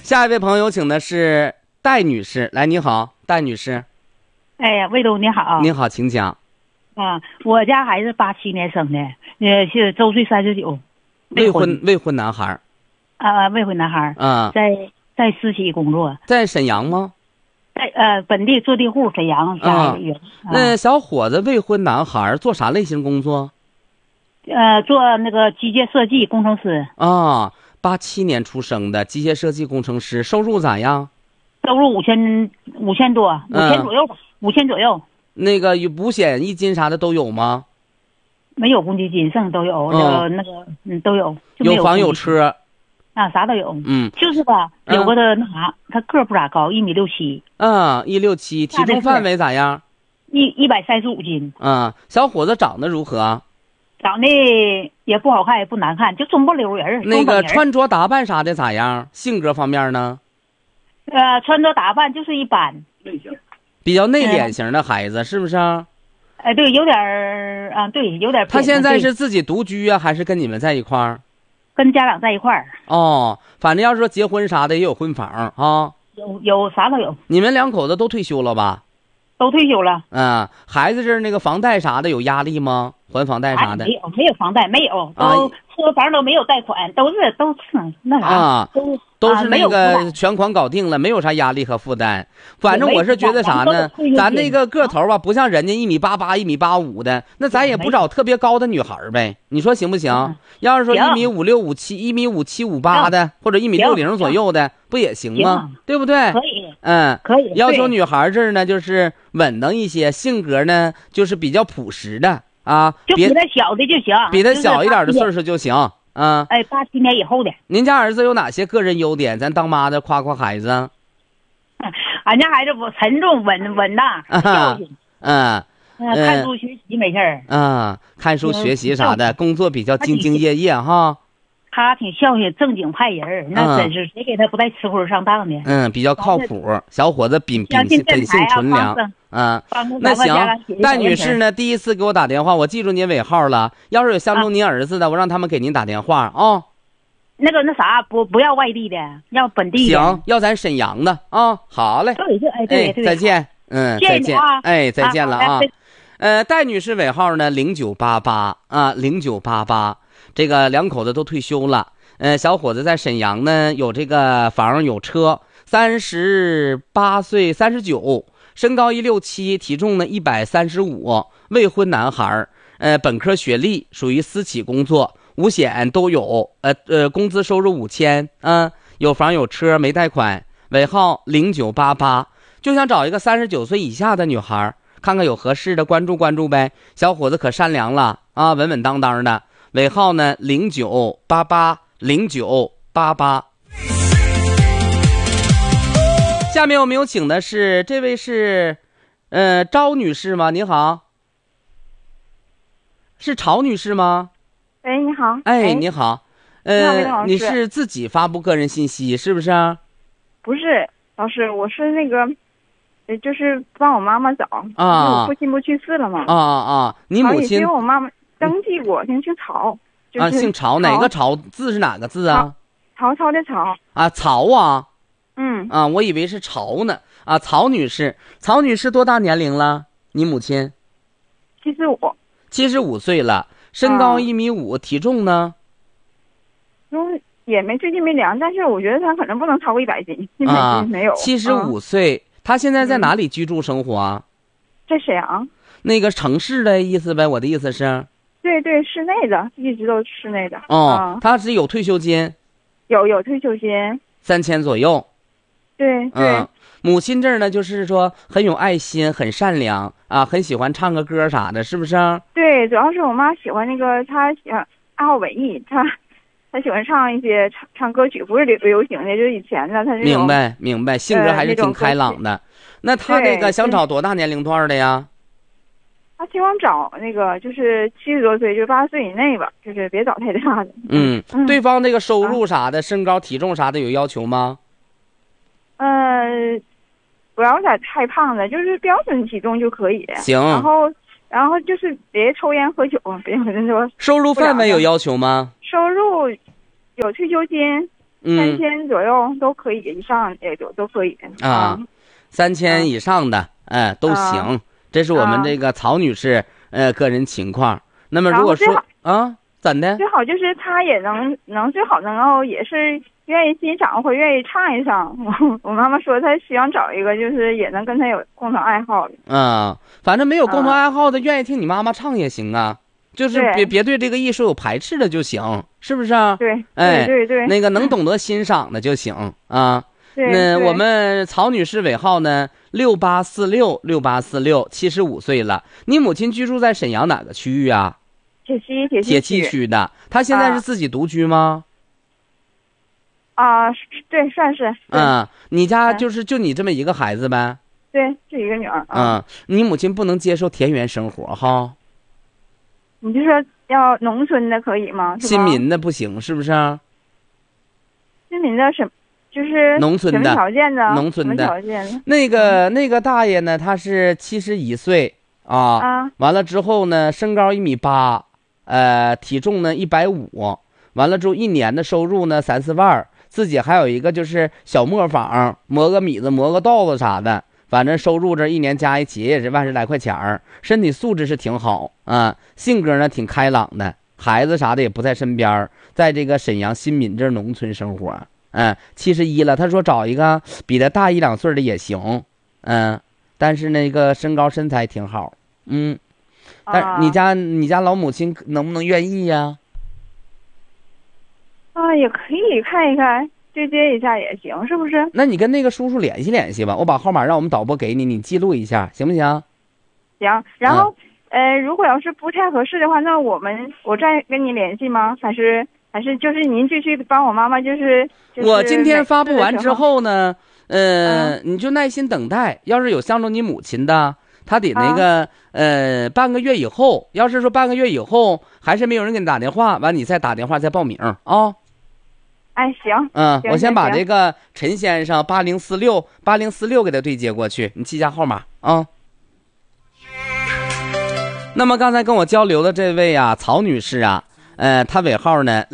下一位朋友请的是戴女士，来，你好，戴女士。 哎呀，魏东你好。 你好，请讲。 啊，我家孩子87年生的，是周岁39， 未婚男孩。 未婚男孩。 啊， 在私企工作。 在沈阳吗？ 在本地坐地户，沈阳家人。 那小伙子未婚男孩做啥类型工作？ 做那个机械设计工程师。 啊，87年出生的机械设计工程师，收入咋样？ 收入5000多，5000左右吧，5000左右。 那个有五险一金啥的都有吗？ 没有公积金，剩都有。那个都有。 有房有车。 啊，啥都有。就是吧，有个他个儿不咋高，1.67米。 1.67米，体重范围咋样 ？135斤。 小伙子长得如何？ 长得也不好看也不难看，就中不溜人。 那个穿着打扮啥的咋样？性格方面呢？ 穿着打扮就是一般， 比较内敛型的孩子，是不是？ 对，有点对，有点。 他现在是自己独居啊，还是跟你们在一块儿？ 跟家长在一块儿。 哦，反正要是说结婚啥的也有婚房啊。 有啥都有。你们两口子都退休了吧？ 都退休了。 孩子这那个房贷啥的有压力吗？还房贷啥的？ 没有房贷，没有，都车房都没有贷款，都是那啥， 都是那个全款搞定了，没有啥压力和负担。反正我是觉得啥呢，咱那个个头吧，不像人家1.88米、1.85米的，那咱也不找特别高的女孩呗。你说行不行？要是说1.56米、1.57米、1.57米、1.58米的，或者1.60米左右的，不也行吗？对不对？ 可以。 可以。要求女孩这儿呢，就是稳当一些，性格呢就是比较朴实的。 就比他小的就行， 比他小一点的岁数就行。 87年以后的。 您家儿子有哪些个人优点？咱当妈的夸夸孩子。 俺家孩子不沉重稳当，孝顺。看书学习没事儿。 看书学习啥的，工作比较兢兢业业哈。 他挺孝顺，正经派人，那真是谁给他不带吃亏上当的。 比较靠谱，小伙子本性纯良。那行，戴女士呢？第一次给我打电话，我记住您尾号了。要是有相中您儿子的，我让他们给您打电话啊。 那啥，不要外地的，要本地的。 行，要咱沈阳的啊。好嘞。 对， 再见。再见。再见了啊。戴女士尾号呢0988 0988。这个两口子都退休了。小伙子在沈阳呢，有这个房有车，38岁39。身高167，体重呢135，未婚男孩，本科学历，属于私企工作，五险都有，工资收入5000，有房有车，没贷款，尾号0988，就想找一个39岁以下的女孩，看看有合适的，关注关注呗。小伙子可善良了啊，稳稳当当的，尾号呢0988 0988。下面我们有请的是这位是，赵女士吗？你好，是曹女士吗？ 哎，你好。 你好。你是自己发布个人信息是不是？ 不是，老师，我是那个，就是帮我妈妈找。我父亲不去世了吗？ 你母亲？ 因为我妈妈登记过，姓曹。 姓曹，哪个曹？字是哪个字啊？ 曹操的曹。 曹啊。 我以为是曹呢。曹女士，曹女士多大年龄了？你母亲？75岁了，身高1.5米，体重呢？ 也最近没量，但是我觉得她可能不能超过100斤，100斤没有。 75岁，她现在在哪里居住生活啊？ 在沈阳。 那个城市的意思呗，我的意思是。 对，室内的，一直都是室内的。 她是有退休金？ 有退休金 ，3000左右。 对。 母亲这儿呢，就是说很有爱心，很善良很喜欢唱个歌啥的，是不是？ 对，主要是我妈喜欢那个，她喜欢爱好文艺，她喜欢唱一些唱歌曲，不是流行的，就是以前的。她明白，性格还是挺开朗的。那她这个想找多大年龄段的呀？ 她希望找那个就是70多岁，就80岁以内吧，就是别找太大的。 对方这个收入啥的，身高体重啥的有要求吗？ 不要太胖的，就是标准体重就可以。 行。 然后就是别抽烟喝酒，别有人说。 收入范围有要求吗？ 收入有退休金， 3000左右都可以，以上也都可以啊。 3000以上的，都行。这是我们这个曹女士个人情况。那么如果说怎的？ 最好就是她也能最好能够也是愿意欣赏或愿意唱一唱。我妈妈说她希望找一个就是也能跟她有共同爱好的。 反正没有共同爱好的，愿意听你妈妈唱也行啊。就是别对这个艺术有排斥的就行，是不是啊？ 对，对， 那个能懂得欣赏的就行啊。那我们曹女士尾号呢6846，6846，75岁了。你母亲居住在沈阳哪个区域啊？铁西区的。她现在是自己独居吗？ 对，算是。 你家就你这么一个孩子呗？ 对，就一个女儿。 你母亲不能接受田园生活哈？ 你就说要农村的可以吗？ 新民的不行，是不是？ 新民的就是农村的什么条件的？ 农村的条件。 那个大爷呢，他是71岁完了之后呢，身高1.8米，体重呢150，完了之后1年的收入呢3-4万，自己还有一个就是小磨坊，磨个米子磨个豆子啥的，反正收入这1年加一起也是万10来块钱，身体素质是挺好性格呢挺开朗的，孩子啥的也不在身边，在这个沈阳新民这农村生活，71了，他说找一个比他大1-2岁的也行，但是那个身高身材挺好，但你家老母亲能不能愿意呀？ 也可以看一看，对接一下也行，是不是？ 那你跟那个叔叔联系联系吧，我把号码让我们导播给你，你记录一下，行不行？ 行。然后如果要是不太合适的话，那我再跟你联系吗？还是就是您继续帮我妈妈就是我今天发布完之后呢，你就耐心等待，要是有相中你母亲的，他得那个半个月以后，要是说半个月以后还是没有人给你打电话，完你再打电话再报名啊。 行。 我先把这个陈先生8046给他对接过去，你记下号码啊。那么刚才跟我交流的这位曹女士她尾号呢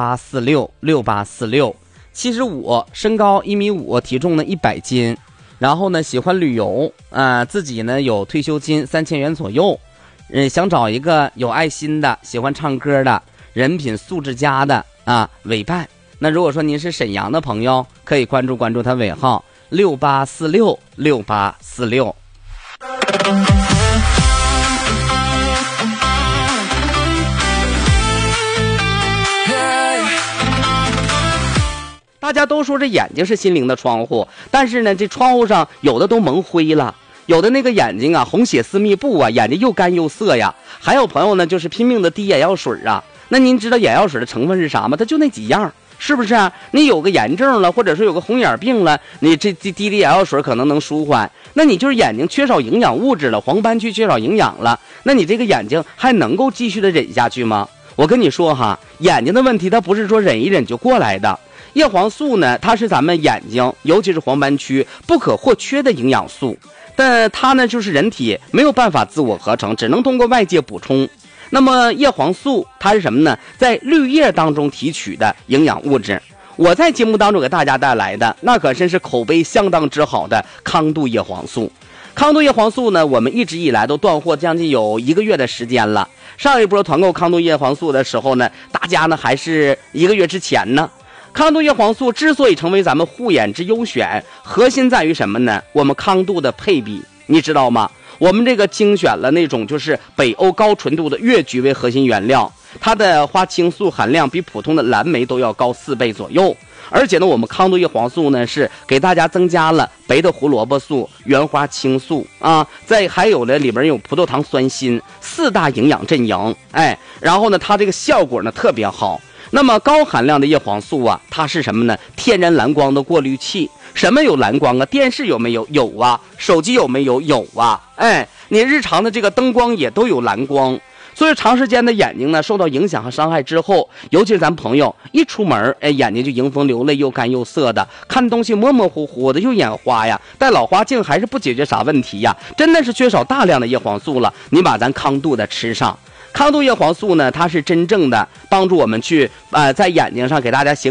6846，6846，75，身高1.5米，体重呢100斤，然后呢喜欢旅游自己呢有退休金3000元左右，想找一个有爱心的，喜欢唱歌的，人品素质佳的委办。那如果说您是沈阳的朋友，可以关注他尾号6846，6846。大家都说这眼睛是心灵的窗户，但是呢，这窗户上有的都蒙灰了，有的那个眼睛红血丝密布眼睛又干又涩呀。还有朋友呢，就是拼命的滴眼药水那您知道眼药水的成分是啥吗？它就那几样，是不是你有个炎症了，或者说有个红眼病了，你这滴眼药水可能能舒缓。那你就是眼睛缺少营养物质了，黄斑区缺少营养了，那你这个眼睛还能够继续的忍下去吗？我跟你说眼睛的问题它不是说忍一忍就过来的。叶黄素呢，它是咱们眼睛尤其是黄斑区不可或缺的营养素，但它呢就是人体没有办法自我合成，只能通过外界补充。那么叶黄素它是什么呢？在绿叶当中提取的营养物质。我在节目当中给大家带来的那可真是口碑相当之好的康度叶黄素。康度叶黄素呢，我们一直以来都断货将近有1个月的时间了。上一波团购康度叶黄素的时候呢，大家呢还是1个月之前呢。康度叶黄素之所以成为咱们护眼之优选，核心在于什么呢？我们康度的配比，你知道吗？我们这个精选了那种就是北欧高纯度的越菊为核心原料，它的花青素含量比普通的蓝莓都要高4倍左右。而且呢，我们康度叶黄素呢是给大家增加了白的胡萝卜素、原花青素再还有的里边有葡萄糖酸锌，4大营养阵营。然后呢，它这个效果呢特别好。那么高含量的叶黄素它是什么呢？天然蓝光的过滤器。什么有蓝光电视有没有？有手机有没有？有你日常的这个灯光也都有蓝光。所以长时间的眼睛呢受到影响和伤害之后，尤其是咱朋友一出门眼睛就迎风流泪，又干又涩的，看东西模模糊糊的，又眼花呀，戴老花镜还是不解决啥问题呀，真的是缺少大量的叶黄素了。你把咱康度的吃上。康度叶黄素呢，它是真正的帮助我们去在眼睛上给大家形